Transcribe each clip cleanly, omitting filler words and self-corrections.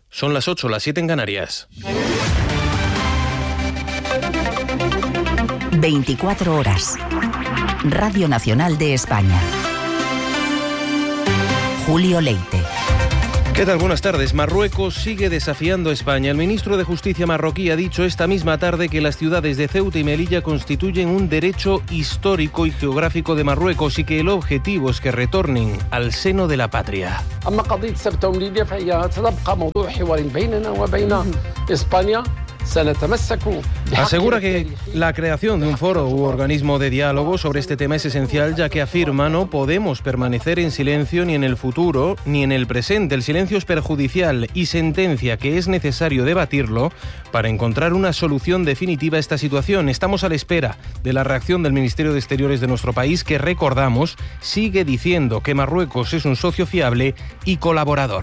Son las 8, las 7 en Canarias. 24 horas. Radio Nacional de España. Julio Leite. ¿Qué tal? Buenas tardes. Marruecos sigue desafiando a España. El ministro de Justicia marroquí ha dicho esta misma tarde que las ciudades de Ceuta y Melilla constituyen un derecho histórico y geográfico de Marruecos y que el objetivo es que retornen al seno de la patria. Asegura que la creación de un foro u organismo de diálogo sobre este tema es esencial, ya que afirma no podemos permanecer en silencio ni en el futuro ni en el presente. El silencio es perjudicial y sentencia que es necesario debatirlo para encontrar una solución definitiva a esta situación. Estamos a la espera de la reacción del Ministerio de Exteriores de nuestro país, que recordamos sigue diciendo que Marruecos es un socio fiable y colaborador.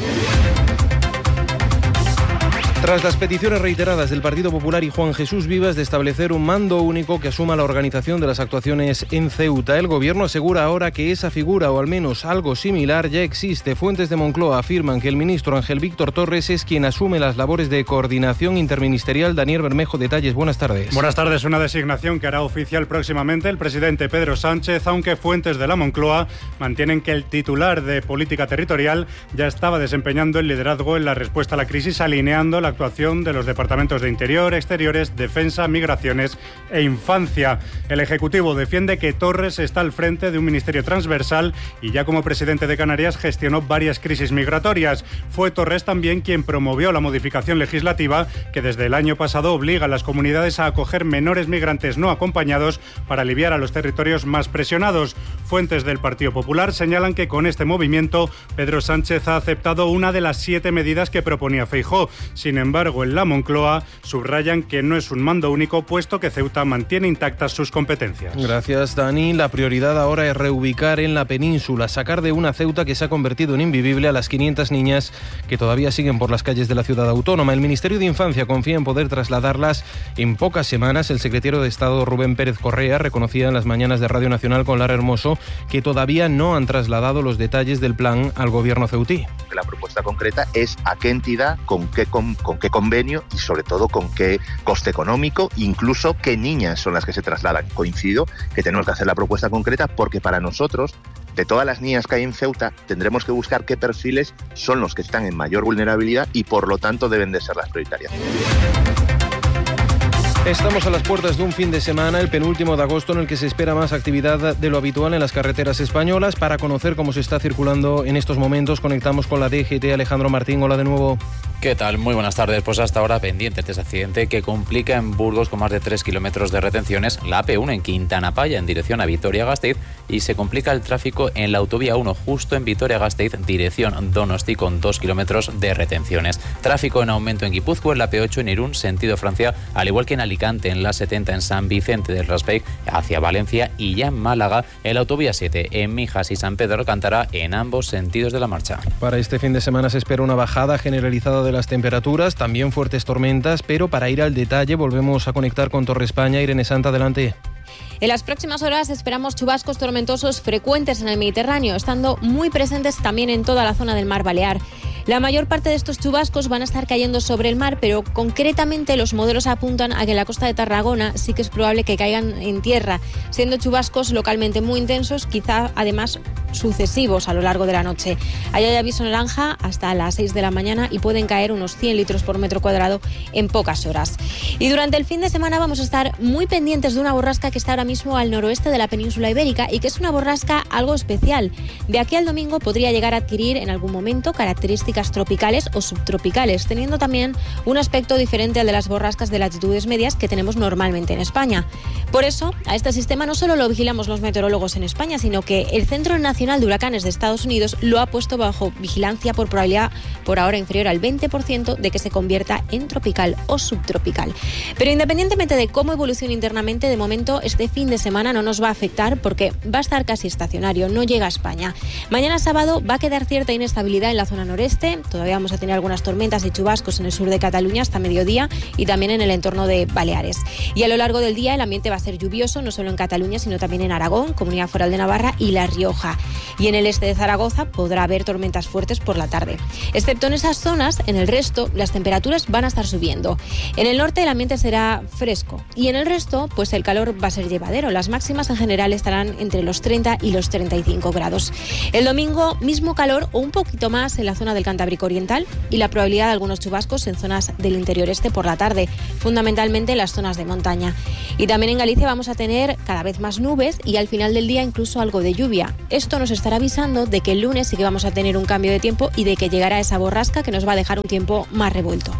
Tras las peticiones reiteradas del Partido Popular y Juan Jesús Vivas de establecer un mando único que asuma la organización de las actuaciones en Ceuta, el Gobierno asegura ahora que esa figura, o al menos algo similar, ya existe. Fuentes de Moncloa afirman que el ministro Ángel Víctor Torres es quien asume las labores de coordinación interministerial. Daniel Bermejo, detalles. Buenas tardes. Buenas tardes. Una designación que hará oficial próximamente el presidente Pedro Sánchez, aunque fuentes de la Moncloa mantienen que el titular de Política Territorial ya estaba desempeñando el liderazgo en la respuesta a la crisis, alineando la actuación de los departamentos de Interior, Exteriores, Defensa, Migraciones e Infancia. El Ejecutivo defiende que Torres está al frente de un ministerio transversal y ya como presidente de Canarias gestionó varias crisis migratorias. Fue Torres también quien promovió la modificación legislativa que desde el año pasado obliga a las comunidades a acoger menores migrantes no acompañados para aliviar a los territorios más presionados. Fuentes del Partido Popular señalan que con este movimiento Pedro Sánchez ha aceptado una de las 7 medidas que proponía Feijóo. Sin embargo, en la Moncloa subrayan que no es un mando único, puesto que Ceuta mantiene intactas sus competencias. Gracias, Dani. La prioridad ahora es reubicar en la península, sacar de una Ceuta que se ha convertido en invivible a las 500 niñas que todavía siguen por las calles de la ciudad autónoma. El Ministerio de Infancia confía en poder trasladarlas en pocas semanas. El secretario de Estado, Rubén Pérez Correa, reconocía en las mañanas de Radio Nacional con Lara Hermoso que todavía no han trasladado los detalles del plan al gobierno ceutí. La propuesta concreta es a qué entidad, con qué convenio y sobre todo con qué coste económico, incluso qué niñas son las que se trasladan. Coincido que tenemos que hacer la propuesta concreta porque para nosotros, de todas las niñas que hay en Ceuta, tendremos que buscar qué perfiles son los que están en mayor vulnerabilidad y por lo tanto deben de ser las prioritarias. Estamos a las puertas de un fin de semana, el penúltimo de agosto, en el que se espera más actividad de lo habitual en las carreteras españolas. Para conocer cómo se está circulando en estos momentos, conectamos con la DGT. Alejandro Martín, hola de nuevo. ¿Qué tal? Muy buenas tardes. Pues hasta ahora pendientes de ese accidente que complica en Burgos con más de 3 kilómetros de retenciones, la AP1 en Quintana Paya en dirección a Vitoria-Gasteiz, y se complica el tráfico en la autovía 1 justo en Vitoria-Gasteiz dirección Donosti con 2 kilómetros de retenciones. Tráfico en aumento en Guipúzcoa, en la P8 en Irún sentido Francia, al igual que en Alicante en la 70 en San Vicente del Raspeig hacia Valencia, y ya en Málaga en la autovía 7 en Mijas y San Pedro Alcántara en ambos sentidos de la marcha. Para este fin de semana se espera una bajada generalizada de las temperaturas, también fuertes tormentas, pero para ir al detalle volvemos a conectar con Torre España. Irene Santa, adelante. En las próximas horas esperamos chubascos tormentosos frecuentes en el Mediterráneo, estando muy presentes también en toda la zona del Mar Balear. La mayor parte de estos chubascos van a estar cayendo sobre el mar, pero concretamente los modelos apuntan a que en la costa de Tarragona sí que es probable que caigan en tierra, siendo chubascos localmente muy intensos, quizá además sucesivos a lo largo de la noche. Ahí hay aviso naranja hasta las 6 de la mañana y pueden caer unos 100 litros por metro cuadrado en pocas horas. Y durante el fin de semana vamos a estar muy pendientes de una borrasca que está ahora mismo al noroeste de la península ibérica y que es una borrasca algo especial. De aquí al domingo podría llegar a adquirir en algún momento características tropicales o subtropicales, teniendo también un aspecto diferente al de las borrascas de latitudes medias que tenemos normalmente en España. Por eso, a este sistema no solo lo vigilamos los meteorólogos en España, sino que el Centro Nacional de Huracanes de Estados Unidos lo ha puesto bajo vigilancia por probabilidad por ahora inferior al 20% de que se convierta en tropical o subtropical. Pero independientemente de cómo evolucione internamente, de momento este fin de semana no nos va a afectar porque va a estar casi estacionario, no llega a España. Mañana sábado va a quedar cierta inestabilidad en la zona noreste, todavía vamos a tener algunas tormentas y chubascos en el sur de Cataluña hasta mediodía y también en el entorno de Baleares. Y a lo largo del día el ambiente va a ser lluvioso, no solo en Cataluña, sino también en Aragón, Comunidad Foral de Navarra y La Rioja. y en el este de Zaragoza podrá haber tormentas fuertes por la tarde. Excepto en esas zonas, en el resto las temperaturas van a estar subiendo. En el norte el ambiente será fresco y en el resto pues el calor va a ser llevadero. Las máximas en general estarán entre los 30 y los 35 grados. El domingo mismo calor o un poquito más en la zona del Cantábrico Oriental y la probabilidad de algunos chubascos en zonas del interior este por la tarde, fundamentalmente en las zonas de montaña. Y también en Galicia vamos a tener cada vez más nubes y al final del día incluso algo de lluvia. Esto nos estará avisando de que el lunes sí que vamos a tener un cambio de tiempo y de que llegará esa borrasca que nos va a dejar un tiempo más revuelto.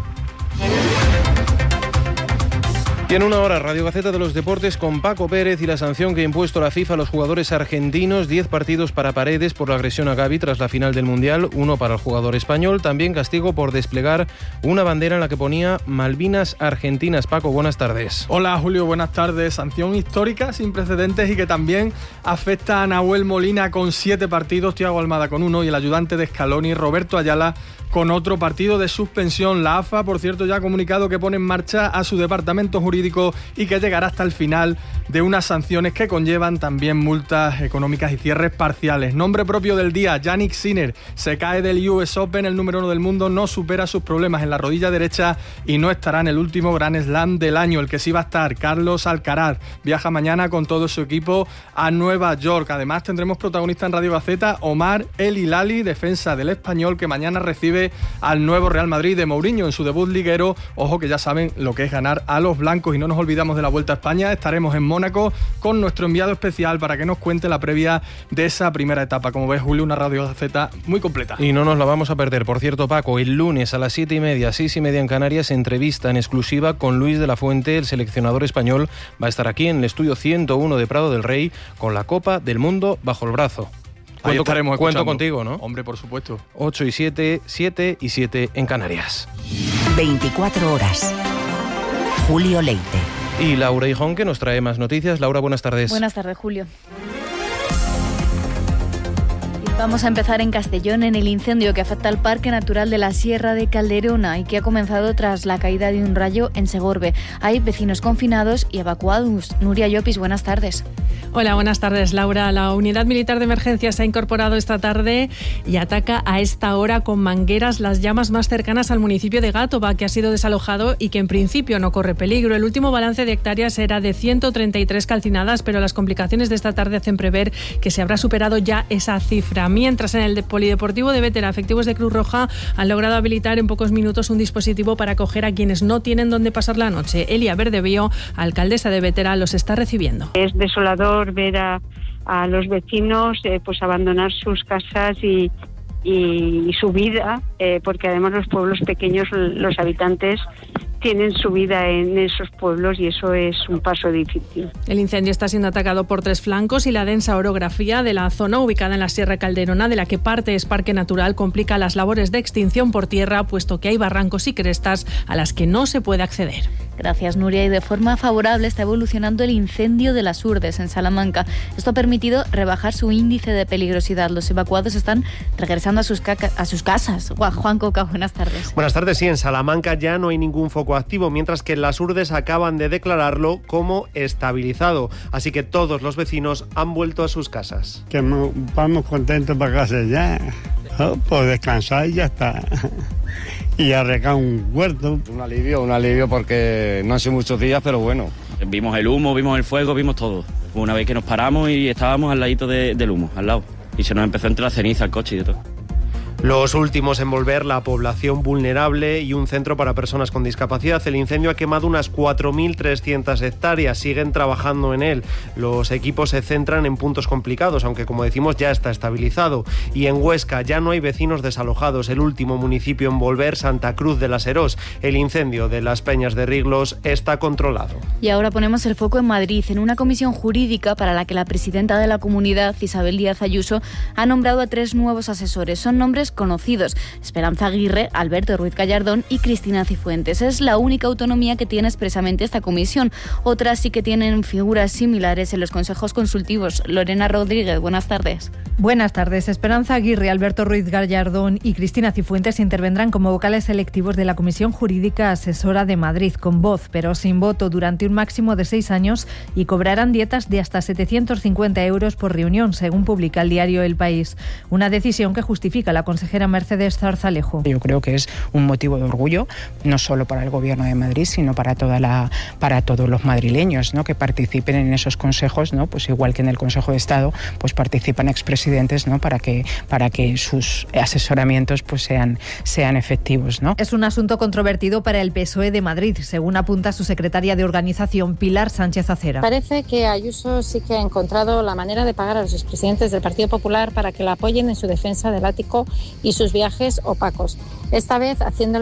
Y en una hora, Radio Gaceta de los Deportes con Paco Pérez y la sanción que ha impuesto la FIFA a los jugadores argentinos, 10 partidos para Paredes por la agresión a Gavi tras la final del Mundial, 1 para el jugador español, también castigo por desplegar una bandera en la que ponía Malvinas Argentinas. Paco, buenas tardes. Hola Julio, buenas tardes. Sanción histórica sin precedentes y que también afecta a Nahuel Molina con 7 partidos, Thiago Almada con 1 y el ayudante de Scaloni, Roberto Ayala, con otro partido de suspensión. La AFA, por cierto, ya ha comunicado que pone en marcha a su departamento jurídico y que llegará hasta el final de unas sanciones que conllevan también multas económicas y cierres parciales. Nombre propio del día, Jannik Sinner, se cae del US Open, el número 1 del mundo, no supera sus problemas en la rodilla derecha y no estará en el último Grand Slam del año. El que sí va a estar, Carlos Alcaraz, viaja mañana con todo su equipo a Nueva York. Además tendremos protagonista en Radio Gaceta, Omar El Hilali, defensa del Español, que mañana recibe al nuevo Real Madrid de Mourinho en su debut liguero. Ojo que ya saben lo que es ganar a los blancos y no nos olvidamos de la Vuelta a España. Estaremos en Mónaco con nuestro enviado especial para que nos cuente la previa de esa primera etapa. Como ves, Julio, una Radio Gaceta muy completa. Y no nos la vamos a perder. Por cierto, Paco, el lunes a las 7:30, 6:30 en Canarias, entrevista en exclusiva con Luis de la Fuente, el seleccionador español. Va a estar aquí en el estudio 101 de Prado del Rey con la Copa del Mundo bajo el brazo. Cuento contigo, ¿no? Hombre, por supuesto. 8 y 7, 7 y 7 en Canarias. 24 horas. Julio Leite. Y Laura Hijón, que nos trae más noticias. Laura, buenas tardes. Buenas tardes, Julio. Vamos a empezar en Castellón, en el incendio que afecta al Parque Natural de la Sierra de Calderona y que ha comenzado tras la caída de un rayo en Segorbe. Hay vecinos confinados y evacuados. Nuria Llopis, buenas tardes. Hola, buenas tardes, Laura. La Unidad Militar de Emergencia se ha incorporado esta tarde y ataca a esta hora con mangueras las llamas más cercanas al municipio de Gátova, que ha sido desalojado y que en principio no corre peligro. El último balance de hectáreas era de 133 calcinadas, pero las complicaciones de esta tarde hacen prever que se habrá superado ya esa cifra. Mientras, en el Polideportivo de Bétera, efectivos de Cruz Roja han logrado habilitar en pocos minutos un dispositivo para acoger a quienes no tienen dónde pasar la noche. Elia Verdebío, alcaldesa de Bétera, los está recibiendo. Es desolador ver a los vecinos pues abandonar sus casas y su vida, porque además los pueblos pequeños, los habitantes tienen su vida en esos pueblos y eso es un paso difícil. El incendio está siendo atacado por 3 flancos y la densa orografía de la zona ubicada en la Sierra Calderona, de la que parte es parque natural, complica las labores de extinción por tierra, puesto que hay barrancos y crestas a las que no se puede acceder. Gracias, Nuria. Y de forma favorable está evolucionando el incendio de las Urdes en Salamanca. Esto ha permitido rebajar su índice de peligrosidad. Los evacuados están regresando a sus casas. Juan Coca, buenas tardes. Buenas tardes. Sí, en Salamanca ya no hay ningún foco activo, mientras que en las Urdes acaban de declararlo como estabilizado. Así que todos los vecinos han vuelto a sus casas. Que vamos contentos para casa ya. Pues descansar y ya está. Y arreglar un huerto. Un alivio porque no han sido muchos días, pero bueno. Vimos el humo, vimos el fuego, vimos todo. Una vez que nos paramos y estábamos al ladito del humo, al lado. Y se nos empezó a entrar la ceniza, el coche y de todo. Los últimos en volver, la población vulnerable y un centro para personas con discapacidad. El incendio ha quemado unas 4.300 hectáreas. Siguen trabajando en él. Los equipos se centran en puntos complicados, aunque como decimos ya está estabilizado. Y en Huesca ya no hay vecinos desalojados. El último municipio en volver, Santa Cruz de las Herós. El incendio de las Peñas de Riglos está controlado. Y ahora ponemos el foco en Madrid, en una comisión jurídica para la que la presidenta de la comunidad, Isabel Díaz Ayuso, ha nombrado a 3 nuevos asesores. Son nombres nombres conocidos: Esperanza Aguirre, Alberto Ruiz Gallardón y Cristina Cifuentes. Es la única autonomía que tiene expresamente esta comisión. Otras sí que tienen figuras similares en los consejos consultivos. Lorena Rodríguez, buenas tardes. Buenas tardes. Esperanza Aguirre, Alberto Ruiz Gallardón y Cristina Cifuentes intervendrán como vocales electivos de la Comisión Jurídica Asesora de Madrid, con voz pero sin voto, durante un máximo de 6 años, y cobrarán dietas de hasta 750 euros por reunión, según publica el diario El País. Una decisión que justifica la consejera Mercedes Zarzalejo. Yo creo que es un motivo de orgullo, no solo para el Gobierno de Madrid, sino para todos los madrileños, ¿no?, que participen en esos consejos, ¿no?, pues igual que en el Consejo de Estado, pues participan expresidentes, ¿no?, para que sus asesoramientos pues sean efectivos, ¿no? Es un asunto controvertido para el PSOE de Madrid, según apunta su secretaria de organización, Pilar Sánchez Acera. Parece que Ayuso sí que ha encontrado la manera de pagar a los expresidentes del Partido Popular para que la apoyen en su defensa del ático y sus viajes opacos. Esta vez haciendo